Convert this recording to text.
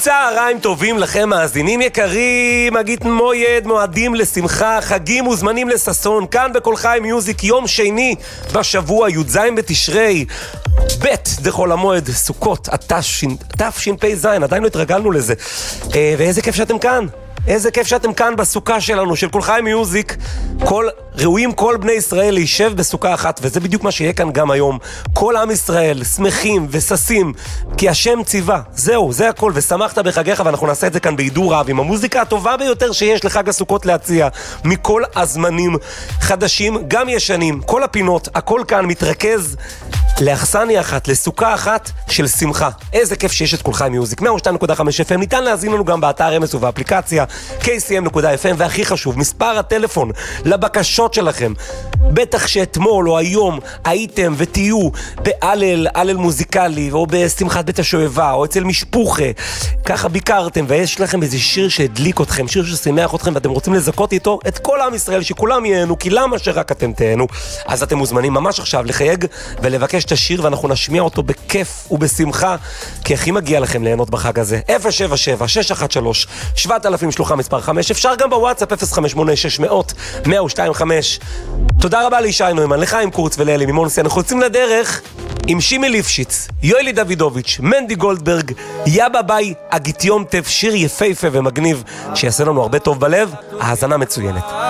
צהריים טובים לכם מאזינים יקרים, מגיד מויד, מועדים לשמחה, חגים וזמנים לססון, כאן בכל חי מיוזיק, יום שני בשבוע, י"ז בתשרי, ב' דחול המועד, סוכות, תשפ"ז, עדיין לא התרגלנו לזה, ואיזה כיף שאתם כאן. איזה כיף שאתם כאן בסוכה שלנו, של כל חי מיוזיק, ראויים כל בני ישראל להישב בסוכה אחת, וזה בדיוק מה שיהיה כאן גם היום. כל עם ישראל שמחים וססים, כי השם ציווה, זהו, זה הכל, ושמחת בחגיך, ואנחנו נעשה את זה כאן בעידור רב, עם המוזיקה הטובה ביותר שיש לחג הסוכות להציע, מכל הזמנים, חדשים, גם ישנים, כל הפינות, הכל כאן מתרכז לאכסניה אחת, לסוכה אחת של שמחה. איזה כיף שיש את כל חי מיוזיק. 102.5 FM, ניתן להזין לנו גם באתר אמס ובאפליקציה kcm.fm, והכי חשוב, מספר הטלפון לבקשות שלכם. בטח שאתמול או היום הייתם ותהיו באלל מוזיקלי, או בשמחת בית השואבה, או אצל משפוחה, ככה ביקרתם, ויש לכם איזה שיר שהדליק אתכם, שיר ששימח אתכם, ואתם רוצים לזכות איתו את כל עם ישראל, שכולם ייהנו, כי למה שרק אתם תהנו? אז אתם מוזמנים ממש עכשיו לחייג ולבקש את השיר, ואנחנו נשמיע אותו בכיף ובשמחה, כי הכי מגיע לכם ליהנות בחג הזה. 077-613-7000 שלוחה מספר 5, אפשר גם בוואטסאפ 058-600-1025. תודה רבה לישי נוימן, לחיים קורץ ולאלי ממונסי. אנחנו יוצאים לדרך עם שימי ליפשיץ, יואלי דוידוביץ', מנדי גולדברג, יאבא ביי, אגיט יום טף, שיר יפהפה ומגניב שיעשה לנו הרבה טוב בלב. האזנה מצוינת.